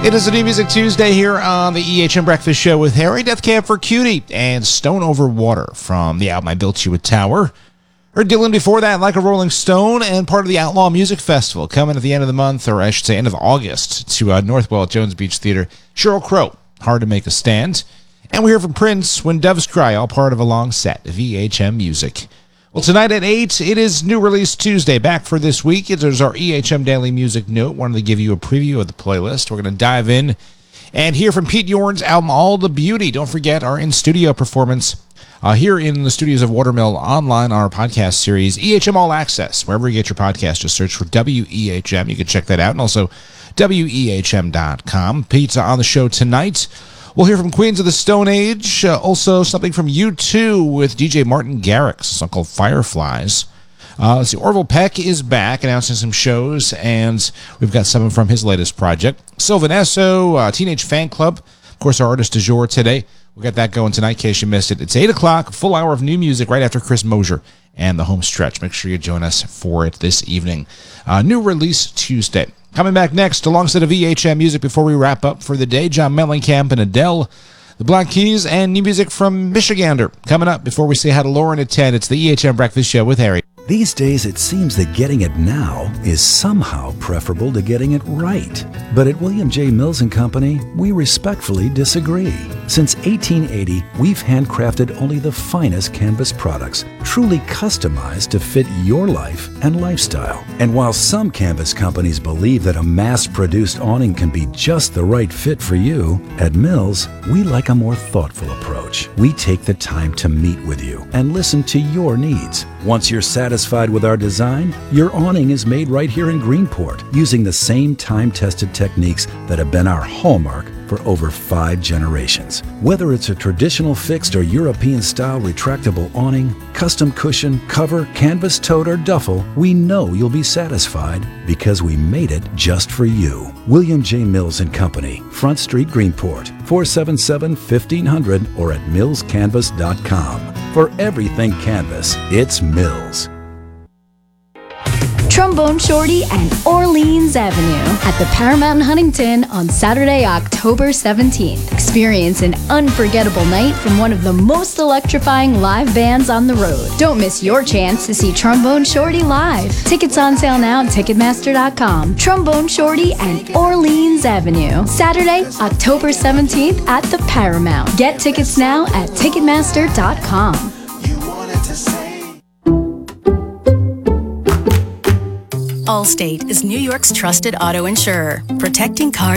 It is a New Music Tuesday here on the EHM Breakfast Show with Harry, Death Cab for Cutie, and Stone Over Water from the album I Built You a Tower. Heard Dylan before that, Like a Rolling Stone, and part of the Outlaw Music Festival coming at the end of the month, or I should say end of August, to Northwell at Jones Beach Theater. Sheryl Crow, Hard to Make a Stand. And we hear from Prince, When Doves Cry, all part of a long set of EHM music. Well, tonight at 8, it is New Release Tuesday. Back for this week, it is our EHM Daily Music Note. Wanted to give you a preview of the playlist. We're going to dive in and hear from Pete Yorn's album, All the Beauty. Don't forget our in-studio performance here in the studios of Watermill online on our podcast series, EHM All Access. Wherever you get your podcast, just search for WEHM. You can check that out. And also, WEHM.com. Pete's on the show tonight. We'll hear from Queens of the Stone Age, also something from U2 with DJ Martin Garrix, a song called Fireflies. Let's see, Orville Peck is back announcing some shows, and we've got something from his latest project. Sylvan Esso, Teenage Fan Club, of course, our artist du jour today. We'll get that going tonight in case you missed it. It's 8 o'clock, a full hour of new music right after Chris Mosier and the home stretch. Make sure you join us for it this evening. New Release Tuesday. Coming back next, alongside of EHM music before we wrap up for the day, John Mellencamp and Adele, the Black Keys, and new music from Michigander. Coming up before we say hi to Lauren at 10, it's the EHM Breakfast Show with Harry. These days, it seems that getting it now is somehow preferable to getting it right. But at William J. Mills & Company, we respectfully disagree. Since 1880, we've handcrafted only the finest canvas products, truly customized to fit your life and lifestyle. And while some canvas companies believe that a mass-produced awning can be just the right fit for you, at Mills, we like a more thoughtful approach. We take the time to meet with you and listen to your needs. Once you're satisfied with our design, your awning is made right here in Greenport using the same time-tested techniques that have been our hallmark for over 5 generations. Whether it's a traditional fixed or European-style retractable awning, custom cushion, cover, canvas tote, or duffel, we know you'll be satisfied because we made it just for you. William J. Mills & Company, Front Street, Greenport, 477-1500 or at millscanvas.com. For everything canvas, it's Mills. Trombone Shorty and Orleans Avenue at the Paramount in Huntington on Saturday, October 17th. Experience an unforgettable night from one of the most electrifying live bands on the road. Don't miss your chance to see Trombone Shorty live. Tickets on sale now at Ticketmaster.com. Trombone Shorty and Orleans Avenue, Saturday, October 17th at the Paramount. Get tickets now at Ticketmaster.com. Allstate is New York's trusted auto insurer, protecting cars